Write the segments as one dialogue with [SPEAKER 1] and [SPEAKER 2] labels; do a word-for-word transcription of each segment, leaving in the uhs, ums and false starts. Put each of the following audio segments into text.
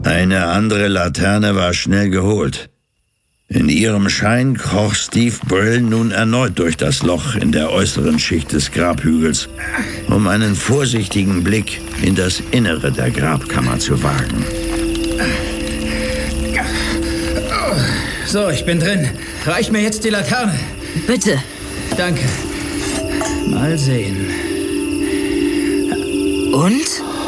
[SPEAKER 1] Eine andere Laterne war schnell geholt. In ihrem Schein kroch Steve Brill nun erneut durch das Loch in der äußeren Schicht des Grabhügels, um einen vorsichtigen Blick in das Innere der Grabkammer zu wagen.
[SPEAKER 2] So, ich bin drin. Reicht mir jetzt die Laterne?
[SPEAKER 3] Bitte.
[SPEAKER 2] Danke. Mal sehen.
[SPEAKER 3] Und?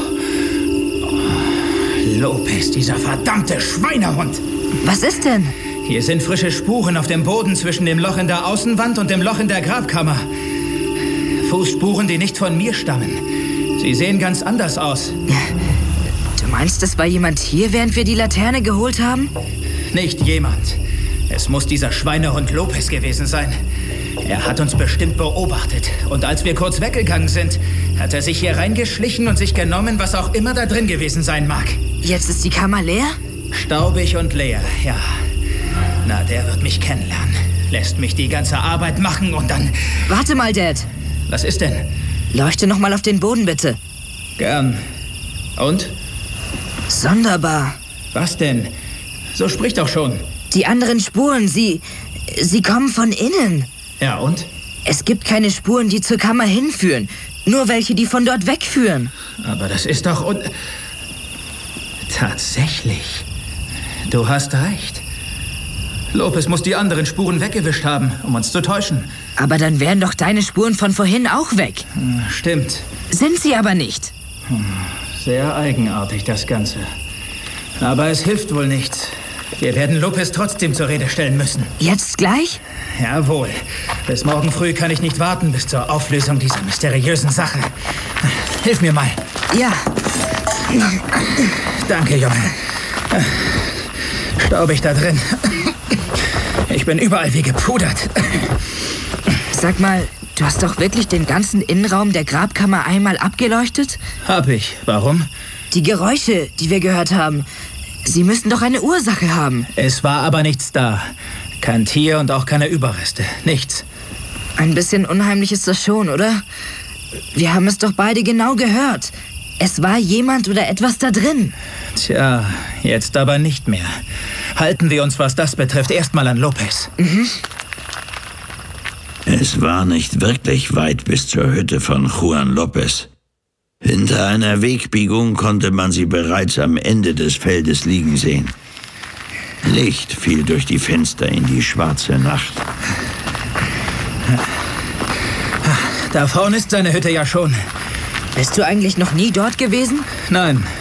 [SPEAKER 2] Lopez, dieser verdammte Schweinehund.
[SPEAKER 3] Was ist denn?
[SPEAKER 2] Hier sind frische Spuren auf dem Boden zwischen dem Loch in der Außenwand und dem Loch in der Grabkammer. Fußspuren, die nicht von mir stammen. Sie sehen ganz anders aus.
[SPEAKER 3] Du meinst, es war jemand hier, während wir die Laterne geholt haben?
[SPEAKER 2] Nicht jemand. Es muss dieser Schweinehund Lopez gewesen sein. Er hat uns bestimmt beobachtet. Und als wir kurz weggegangen sind, hat er sich hier reingeschlichen und sich genommen, was auch immer da drin gewesen sein mag.
[SPEAKER 3] Jetzt ist die Kammer leer?
[SPEAKER 2] Staubig und leer, ja. Na, der wird mich kennenlernen. Lässt mich die ganze Arbeit machen und dann...
[SPEAKER 3] Warte mal, Dad.
[SPEAKER 2] Was ist denn?
[SPEAKER 3] Leuchte noch mal auf den Boden, bitte.
[SPEAKER 2] Gern. Und?
[SPEAKER 3] Sonderbar.
[SPEAKER 2] Was denn? So sprich doch schon.
[SPEAKER 3] Die anderen Spuren, sie... sie kommen von innen.
[SPEAKER 2] Ja, und?
[SPEAKER 3] Es gibt keine Spuren, die zur Kammer hinführen. Nur welche, die von dort wegführen.
[SPEAKER 2] Aber das ist doch... Un Tatsächlich. Du hast recht. Lopez muss die anderen Spuren weggewischt haben, um uns zu täuschen.
[SPEAKER 3] Aber dann wären doch deine Spuren von vorhin auch weg.
[SPEAKER 2] Hm, stimmt.
[SPEAKER 3] Sind sie aber nicht.
[SPEAKER 2] Hm, sehr eigenartig, das Ganze. Aber es hilft wohl nichts. Wir werden Lopez trotzdem zur Rede stellen müssen.
[SPEAKER 3] Jetzt gleich?
[SPEAKER 2] Jawohl. Bis morgen früh kann ich nicht warten bis zur Auflösung dieser mysteriösen Sache. Hilf mir mal.
[SPEAKER 3] Ja.
[SPEAKER 2] Danke, Junge. Staubig da drin. Ich bin überall wie gepudert.
[SPEAKER 3] Sag mal, du hast doch wirklich den ganzen Innenraum der Grabkammer einmal abgeleuchtet?
[SPEAKER 2] Hab ich. Warum?
[SPEAKER 3] Die Geräusche, die wir gehört haben, sie müssen doch eine Ursache haben.
[SPEAKER 2] Es war aber nichts da. Kein Tier und auch keine Überreste. Nichts.
[SPEAKER 3] Ein bisschen unheimlich ist das schon, oder? Wir haben es doch beide genau gehört. Es war jemand oder etwas da drin.
[SPEAKER 2] Tja, jetzt aber nicht mehr. Halten wir uns, was das betrifft, erstmal an Lopez.
[SPEAKER 3] Mhm.
[SPEAKER 1] Es war nicht wirklich weit bis zur Hütte von Juan Lopez. Hinter einer Wegbiegung konnte man sie bereits am Ende des Feldes liegen sehen. Licht fiel durch die Fenster in die schwarze Nacht.
[SPEAKER 2] Da vorne ist seine Hütte ja schon.
[SPEAKER 3] Bist du eigentlich noch nie dort gewesen?
[SPEAKER 2] Nein,